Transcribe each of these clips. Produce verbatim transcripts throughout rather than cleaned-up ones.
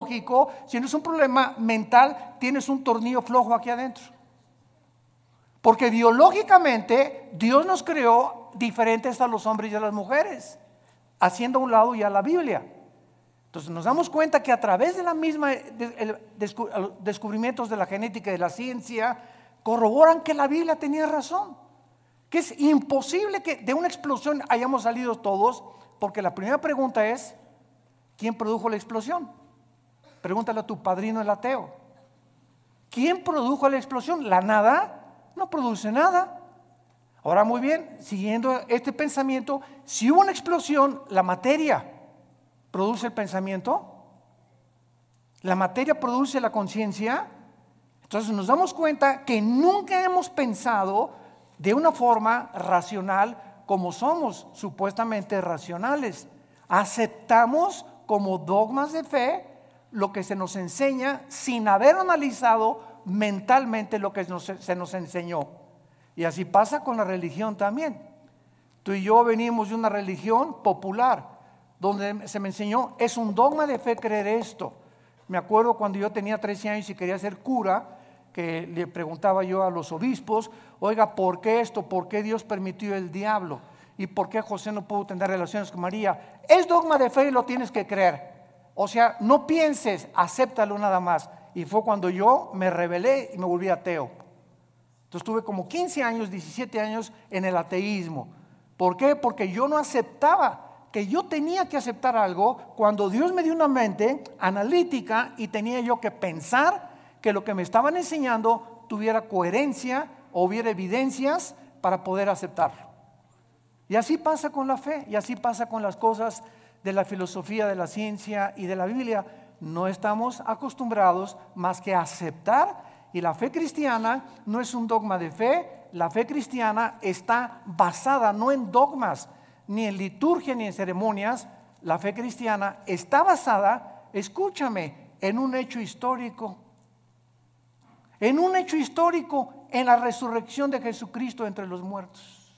biológico, sino es un problema mental, tienes un tornillo flojo aquí adentro. Porque biológicamente Dios nos creó diferentes a los hombres y a las mujeres, haciendo a un lado ya la Biblia. Entonces nos damos cuenta que a través de la misma descubrimientos de la genética y de la ciencia, corroboran que la Biblia tenía razón. Que es imposible que de una explosión hayamos salido todos, porque la primera pregunta es, ¿quién produjo la explosión? Pregúntale a tu padrino el ateo. ¿Quién produjo la explosión? ¿La nada? No produce nada. Ahora muy bien, siguiendo este pensamiento, si hubo una explosión, la materia produce el pensamiento, la materia produce la conciencia. Entonces nos damos cuenta que nunca hemos pensado de una forma racional como somos supuestamente racionales. Aceptamos como dogmas de fe lo que se nos enseña sin haber analizado mentalmente lo que nos, se nos enseñó. Y así pasa con la religión también. Tú y yo venimos de una religión popular donde se me enseñó, es un dogma de fe creer esto. Me acuerdo cuando yo tenía trece años y quería ser cura, que le preguntaba yo a los obispos, oiga, ¿por qué esto? ¿Por qué Dios permitió el diablo? ¿Y por qué José no pudo tener relaciones con María? Es dogma de fe y lo tienes que creer. O sea, no pienses, acéptalo nada más. Y fue cuando yo me rebelé y me volví ateo. Entonces tuve como quince años, diecisiete años en el ateísmo. ¿Por qué? Porque yo no aceptaba que yo tenía que aceptar algo cuando Dios me dio una mente analítica y tenía yo que pensar que lo que me estaban enseñando tuviera coherencia o hubiera evidencias para poder aceptarlo. Y así pasa con la fe, y así pasa con las cosas de la filosofía, de la ciencia y de la Biblia. No estamos acostumbrados más que a aceptar, y la fe cristiana no es un dogma de fe. La fe cristiana está basada no en dogmas, ni en liturgia, ni en ceremonias. La fe cristiana está basada, escúchame, en un hecho histórico. En un hecho histórico, en la resurrección de Jesucristo entre los muertos.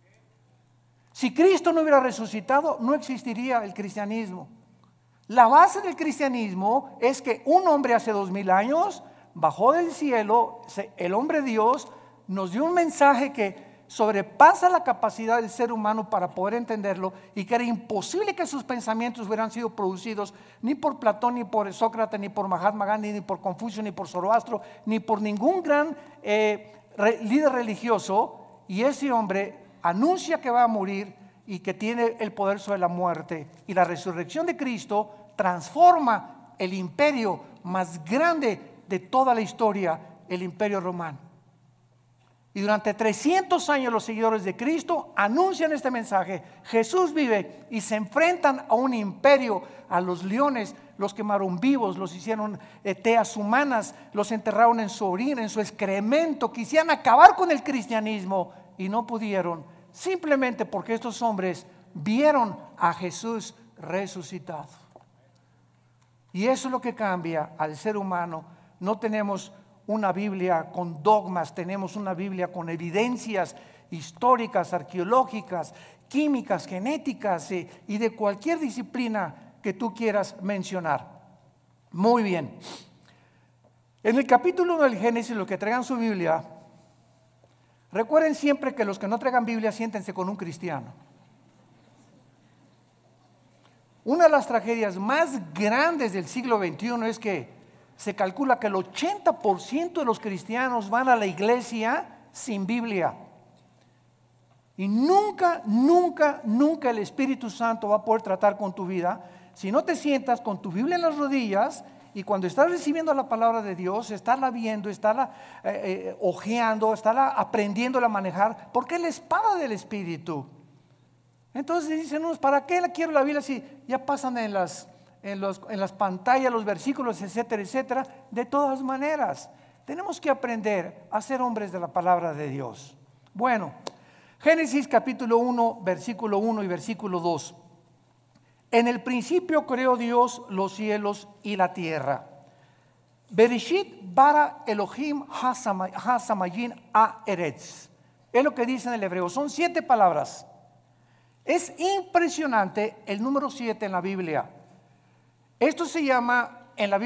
Si Cristo no hubiera resucitado, no existiría el cristianismo. La base del cristianismo es que un hombre hace dos mil años bajó del cielo, el hombre Dios nos dio un mensaje que sobrepasa la capacidad del ser humano para poder entenderlo, y que era imposible que sus pensamientos hubieran sido producidos ni por Platón, ni por Sócrates, ni por Mahatma Gandhi, ni por Confucio, ni por Zoroastro, ni por ningún gran eh, re, líder religioso. Y ese hombre anuncia que va a morir y que tiene el poder sobre la muerte, y la resurrección de Cristo transforma el imperio más grande de toda la historia, el imperio romano. Y durante trescientos años los seguidores de Cristo anuncian este mensaje: Jesús vive, y se enfrentan a un imperio, a los leones, los quemaron vivos, los hicieron eh, teas humanas, los enterraron en su orina, en su excremento, quisieran acabar con el cristianismo y no pudieron, simplemente porque estos hombres vieron a Jesús resucitado. Y eso es lo que cambia al ser humano. No tenemos una Biblia con dogmas, tenemos una Biblia con evidencias históricas, arqueológicas, químicas, genéticas eh, y de cualquier disciplina que tú quieras mencionar. Muy bien. En el capítulo uno del Génesis, los que traigan su Biblia, recuerden siempre que los que no traigan Biblia, siéntense con un cristiano. Una de las tragedias más grandes del siglo veintiuno es que se calcula que el ochenta por ciento de los cristianos van a la iglesia sin Biblia. Y nunca, nunca, nunca el Espíritu Santo va a poder tratar con tu vida si no te sientas con tu Biblia en las rodillas, y cuando estás recibiendo la palabra de Dios, estarla viendo, estarla eh, eh, ojeando, estarla aprendiéndola a manejar, porque es la espada del Espíritu. Entonces dicen unos, ¿para qué la quiero la Biblia si ya pasan en las... En, los, en las pantallas, los versículos, etcétera, etcétera? De todas maneras, tenemos que aprender a ser hombres de la palabra de Dios. Bueno, Génesis capítulo uno, versículo uno y versículo dos. En el principio creó Dios los cielos y la tierra. Bereshit bara Elohim hasamayin a eretz. Es lo que dice en el hebreo. Son siete palabras. Es impresionante el número siete en la Biblia. Esto se llama en la Biblia